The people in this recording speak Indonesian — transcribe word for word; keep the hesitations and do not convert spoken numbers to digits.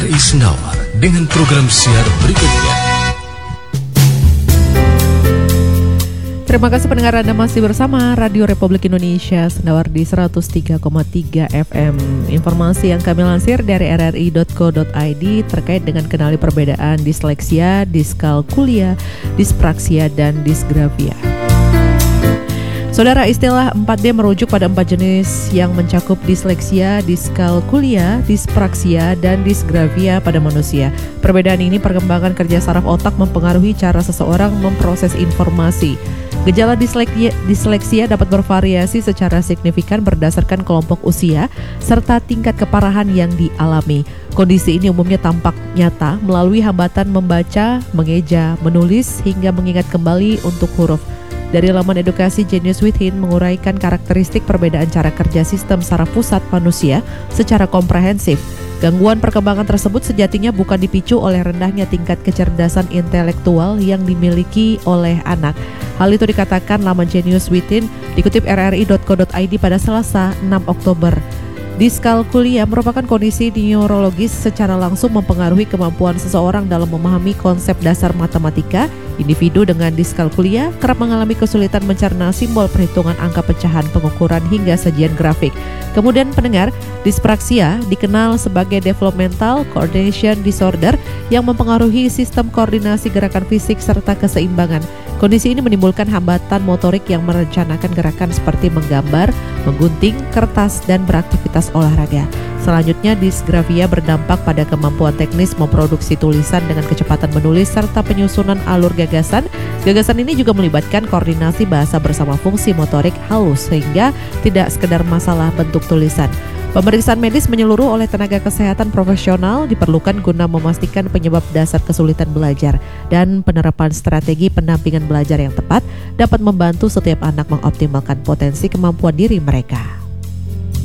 R I Senawar dengan program siar berikutnya. Terima kasih pendengar, Anda masih bersama Radio Republik Indonesia Senawar di seratus tiga koma tiga F M. Informasi yang kami lansir dari r r i dot co dot i d terkait dengan kenali perbedaan disleksia, diskalkulia, dispraksia, dan disgrafia. Saudara, istilah empat D merujuk pada empat jenis yang mencakup disleksia, diskalkulia, dispraksia, dan disgrafia pada manusia. Perbedaan ini perkembangan kerja saraf otak mempengaruhi cara seseorang memproses informasi. Gejala disleksia, disleksia dapat bervariasi secara signifikan berdasarkan kelompok usia serta tingkat keparahan yang dialami. Kondisi ini umumnya tampak nyata melalui hambatan membaca, mengeja, menulis, hingga mengingat kembali untuk huruf. Dari laman edukasi Genius Within menguraikan karakteristik perbedaan cara kerja sistem saraf pusat manusia secara komprehensif. Gangguan perkembangan tersebut sejatinya bukan dipicu oleh rendahnya tingkat kecerdasan intelektual yang dimiliki oleh anak. Hal itu dikatakan laman Genius Within dikutip r r i dot co dot i d pada Selasa enam Oktober. Diskalkulia merupakan kondisi neurologis secara langsung mempengaruhi kemampuan seseorang dalam memahami konsep dasar matematika. Individu dengan diskalkulia kerap mengalami kesulitan mencerna simbol perhitungan angka pecahan, pengukuran, hingga sajian grafik. Kemudian pendengar, dispraksia dikenal sebagai developmental coordination disorder yang mempengaruhi sistem koordinasi gerakan fisik serta keseimbangan. Kondisi ini menimbulkan hambatan motorik yang merencanakan gerakan seperti menggambar, menggunting, kertas, dan beraktivitas olahraga. Selanjutnya, disgrafia berdampak pada kemampuan teknis memproduksi tulisan dengan kecepatan menulis serta penyusunan alur gagasan. Gagasan ini juga melibatkan koordinasi bahasa bersama fungsi motorik halus sehingga tidak sekedar masalah bentuk tulisan. Pemeriksaan medis menyeluruh oleh tenaga kesehatan profesional diperlukan guna memastikan penyebab dasar kesulitan belajar, dan penerapan strategi pendampingan belajar yang tepat dapat membantu setiap anak mengoptimalkan potensi kemampuan diri mereka.